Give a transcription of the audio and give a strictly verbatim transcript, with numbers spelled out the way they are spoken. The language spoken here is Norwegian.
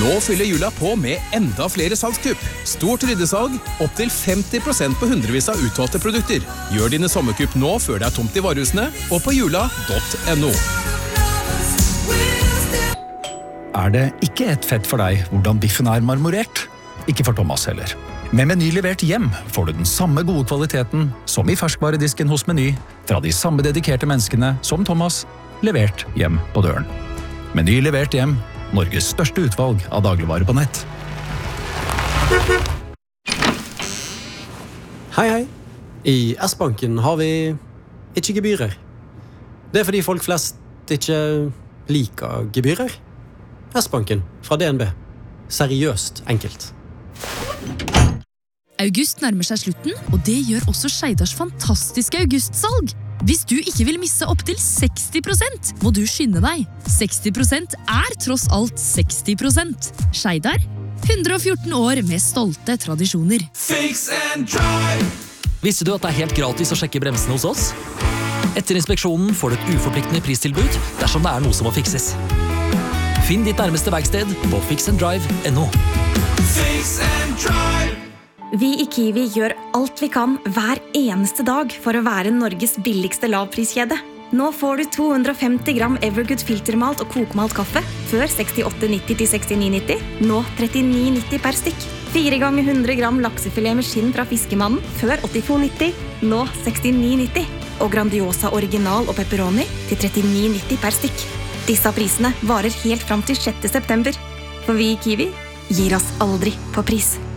Nå fyller jula på med enda flere salgskupp. Stort ryddesalg, opp til femti prosent på hundrevis av utvalgte produkter. Gjør dine sommerkupp nå før det er tomt i varehusene, og på jula punktum no. Er det ikke et fett for deg hvordan biffen er marmorert? Ikke for Thomas heller. Med Meny levert hjem får du den samme gode kvaliteten som i ferskvaredisken hos Meny, fra de samme dedikerte menneskene som Thomas, levert hjem på døren. Meny levert hjem, Norges største utvalg av dagligvarer på nett. Hei, hei. I S-banken har vi ikke gebyrer. Det er fordi folk flest ikke liker gebyrer. S-banken fra D N B. Seriøst enkelt. August nærmer seg slutten, og det gjør også Skeidars fantastiske augustsalg. Hvis du ikke vil misse opp til seksti prosent, må du skynde deg. seksti prosent er tross alt seksti prosent. Skeidar, hundre og fjorten år med stolte tradisjoner. Fix and drive! Visste du at det er helt gratis å sjekke bremsene hos oss? Etter inspeksjonen får du et uforpliktende pristilbud dersom det er noe som må fikses. Finn ditt nærmeste verksted på fix and drive punktum no. Fix and drive! Vi i Kiwi gjør alt vi kan hver eneste dag for å være Norges billigste lavpriskjede. Nå får du to hundre og femti gram Evergood filtermalt og kokmalt kaffe før sekstiåtte nitti til sekstini nitti, nå trettini nitti per stykk. Fire ganger hundre gram laksefilet med skinn fra Fiskemannen før åttito nitti, nå sekstini nitti. Og Grandiosa original og pepperoni til trettini nitti per stykk. Disse prisene varer helt fram til sjette september. For vi i Kiwi gir oss aldri på pris.